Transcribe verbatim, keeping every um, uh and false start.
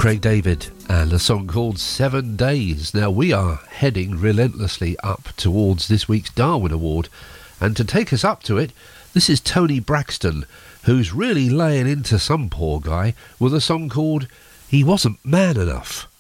Craig David and a song called Seven Days. Now we are heading relentlessly up towards this week's Darwin Award, and to take us up to it, this is Tony Braxton, who's really laying into some poor guy with a song called He Wasn't Man Enough.